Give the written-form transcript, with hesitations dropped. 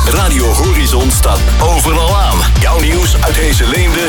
Radio Horizon staat overal aan. Jouw nieuws uit Heesselleende,